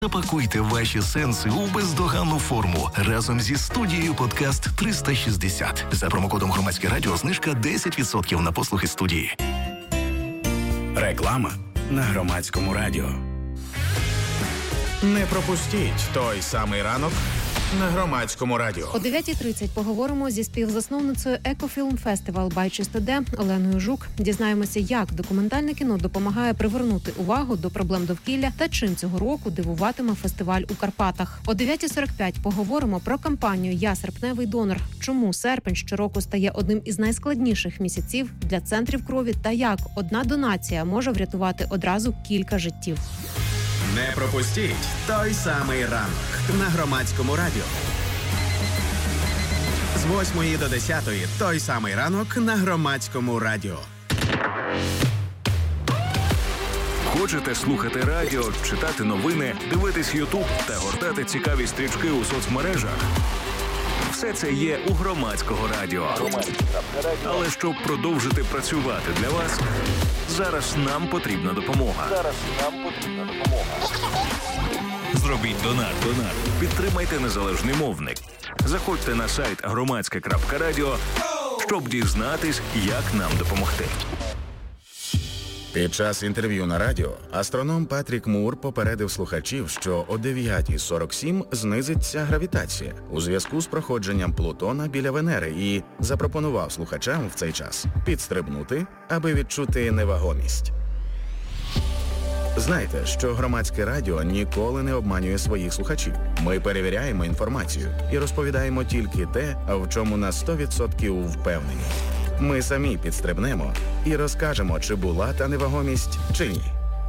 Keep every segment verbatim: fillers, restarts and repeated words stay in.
Запакуйте ваші сенси у бездоганну форму разом зі студією «Подкаст триста шістдесят». За промокодом «Громадське радіо» знижка десять відсотків на послуги студії. Реклама на Громадському радіо. Не пропустіть той самий ранок на Громадському радіо. О дев'ятій тридцять поговоримо зі співзасновницею Екофільм Фестивал «Бай Чистоде» Оленою Жук. Дізнаємося, як документальне кіно допомагає привернути увагу до проблем довкілля та чим цього року дивуватиме фестиваль у Карпатах. О дев'ятій сорок п'ять поговоримо про кампанію «Я серпневий донор». Чому серпень щороку стає одним із найскладніших місяців для центрів крові та як одна донація може врятувати одразу кілька життів. Не пропустіть той самий ранок на Громадському радіо. З восьмої до десятої той самий ранок на Громадському радіо. Хочете слухати радіо, читати новини, дивитись Ютуб та гортати цікаві стрічки у соцмережах? Все це є у Громадського радіо. Але щоб продовжити працювати для вас, зараз нам потрібна допомога. Зараз нам потрібна допомога. Зробіть донат. Донат. Підтримайте незалежний мовник. Заходьте на сайт громадське крапка радіо, щоб дізнатись, як нам допомогти. Під час інтерв'ю на радіо астроном Патрік Мур попередив слухачів, що о дев'ятій сорок сім знизиться гравітація у зв'язку з проходженням Плутона біля Венери і запропонував слухачам в цей час підстрибнути, аби відчути невагомість. Знайте, що Громадське радіо ніколи не обманює своїх слухачів. Ми перевіряємо інформацію і розповідаємо тільки те, в чому на сто відсотків впевнені. Ми самі підстрибнемо і розкажемо, чи була та невагомість, чи ні.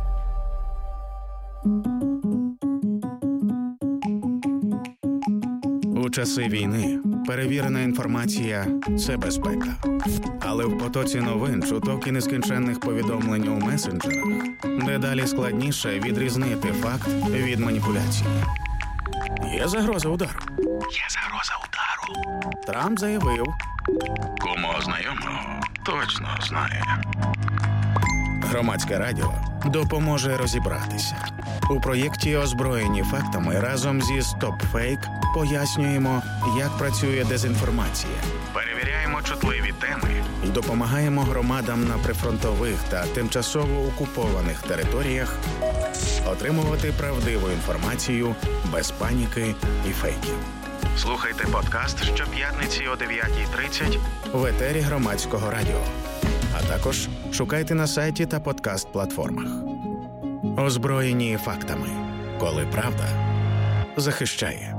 У часи війни перевірена інформація – це безпека. Але в потоці новин, чуток і нескінченних повідомлень у месенджерах дедалі складніше відрізнити факт від маніпуляції. Є загроза удару. Є загроза удару. Трамп заявив. Кому знайомого точно знає. Громадське радіо допоможе розібратися. У проєкті «Озброєні фактами» разом зі «Стоп-фейк» пояснюємо, як працює дезінформація. Перевіряємо чутливі теми і допомагаємо громадам на прифронтових та тимчасово окупованих територіях отримувати правдиву інформацію без паніки і фейків. Слухайте подкаст щоп'ятниці о дев'ятій тридцять в етері Громадського радіо. А також шукайте на сайті та подкаст-платформах. Озброєні фактами. Коли правда захищає.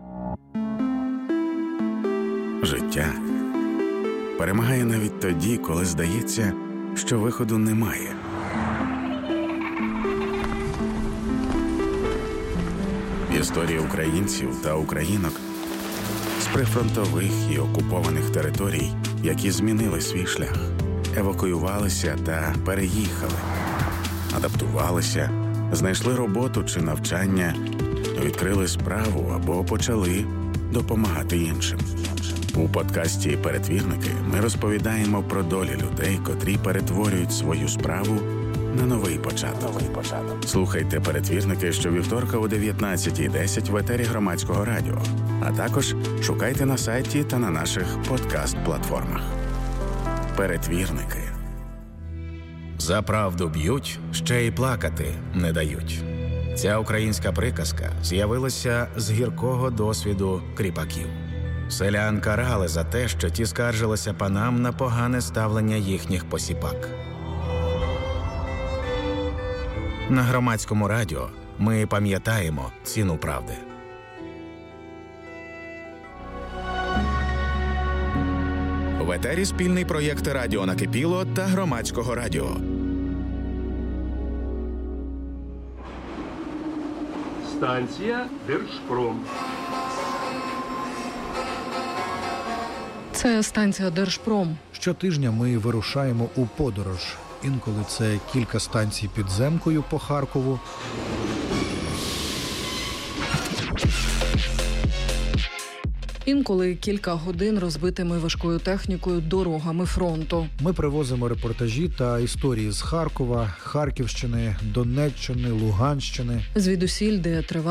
Життя перемагає навіть тоді, коли здається, що виходу немає. Історії українців та українок з прифронтових і окупованих територій, які змінили свій шлях, евакуювалися та переїхали, адаптувалися, знайшли роботу чи навчання, відкрили справу або почали допомагати іншим. У подкасті «Перетвірники» ми розповідаємо про долі людей, котрі перетворюють свою справу на новий початок. Слухайте «Перетвірники» щовівторка о дев'ятнадцятій десять в етері Громадського радіо, а також шукайте на сайті та на наших подкаст-платформах. «Перетвірники». За правду б'ють, ще й плакати не дають. Ця українська приказка з'явилася з гіркого досвіду кріпаків. Селян карали за те, що ті скаржилися панам на погане ставлення їхніх посіпак. На Громадському радіо ми пам'ятаємо ціну правди. В етері спільний проєкт «Радіо Накипіло» та Громадського радіо. Станція Держпром. Це станція Держпром. Щотижня ми вирушаємо у подорож. Інколи це кілька станцій підземкою по Харкову. Інколи кілька годин розбитими важкою технікою дорогами фронту. Ми привозимо репортажі та історії з Харкова, Харківщини, Донеччини, Луганщини. Звідусіль, де триває